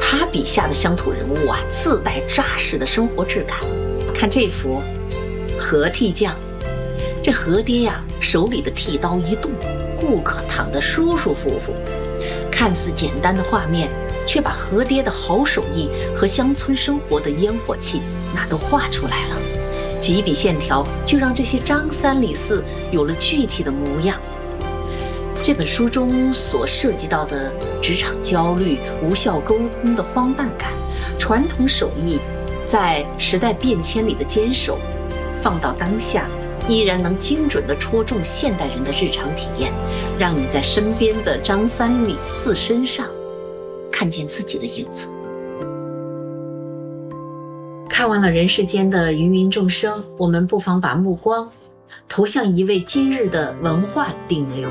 他笔下的乡土人物啊，自带扎实的生活质感。看这幅何剃匠，这何爹呀，手里的剃刀一动，顾客躺得舒舒服服。看似简单的画面，却把何爹的好手艺和乡村生活的烟火气那都画出来了。几笔线条就让这些张三李四有了具体的模样。这本书中所涉及到的职场焦虑、无效沟通的荒诞感，传统手艺在时代变迁里的坚守，放到当下依然能精准地戳中现代人的日常体验，让你在身边的张三李四身上看见自己的影子。看完了人世间的芸芸众生，我们不妨把目光投向一位今日的文化顶流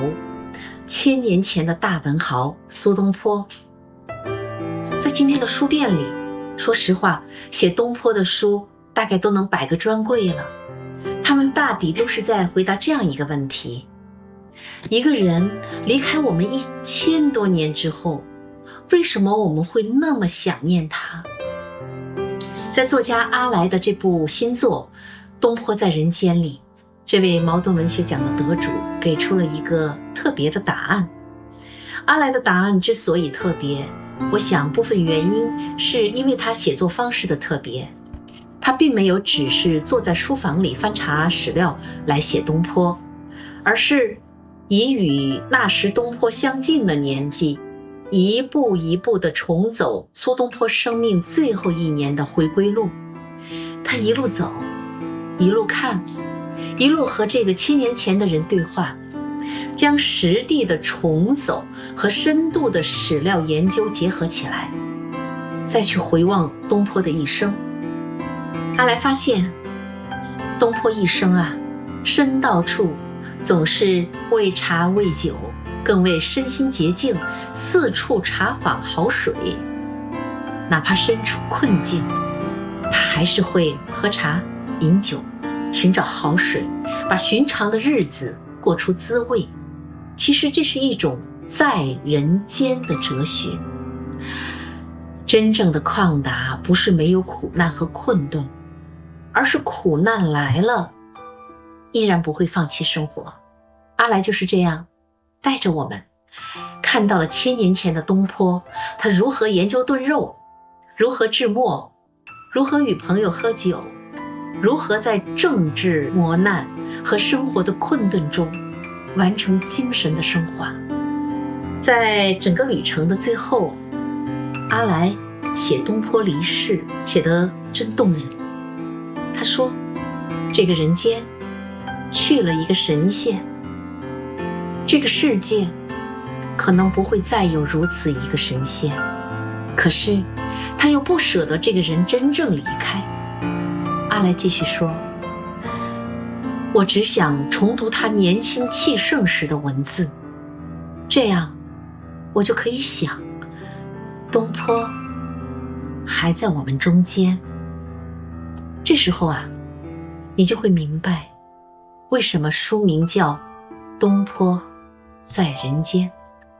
，1000年前的大文豪苏东坡。在今天的书店里，说实话，写东坡的书大概都能摆个专柜了。他们大抵都是在回答这样一个问题：一个人离开我们1000多年之后，为什么我们会那么想念他？在作家阿来的这部新作《东坡在人间》里，这位茅盾文学奖的得主给出了一个特别的答案。阿来的答案之所以特别，我想部分原因是因为他写作方式的特别。他并没有只是坐在书房里翻查史料来写东坡，而是以与那时东坡相近的年纪，一步一步地重走苏东坡生命最后1年的回归路。他一路走，一路看，一路和这个1000年前的人对话，将实地的重走和深度的史料研究结合起来，再去回望东坡的一生。阿来发现，东坡一生啊，身到处总是为茶为酒，更为身心洁净，四处查访好水。哪怕身处困境，他还是会喝茶饮酒，寻找好水，把寻常的日子过出滋味。其实这是一种在人间的哲学。真正的旷达不是没有苦难和困顿，而是苦难来了，依然不会放弃生活。阿来就是这样带着我们看到了1000年前的东坡，他如何研究炖肉，如何制墨，如何与朋友喝酒，如何在政治磨难和生活的困顿中完成精神的升华。在整个旅程的最后，阿来写东坡离世写得真动人。他说，这个人间去了一个神仙，这个世界可能不会再有如此一个神仙，可是他又不舍得这个人真正离开。阿来继续说，我只想重读他年轻气盛时的文字，这样我就可以想，东坡还在我们中间。这时候啊，你就会明白，为什么书名叫《东坡在人间》。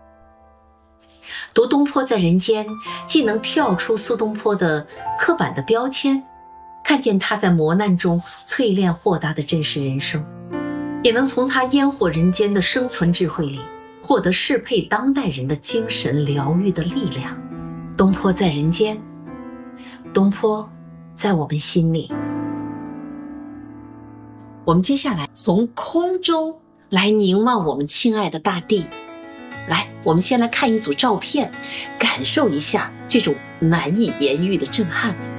读《东坡在人间》，既能跳出苏东坡的刻板的标签，看见他在磨难中淬炼豁达的真实人生，也能从他烟火人间的生存智慧里获得适配当代人的精神疗愈的力量。东坡在人间，东坡在我们心里。我们接下来从空中来凝望我们亲爱的大地。来，我们先来看一组照片，感受一下这种难以言喻的震撼。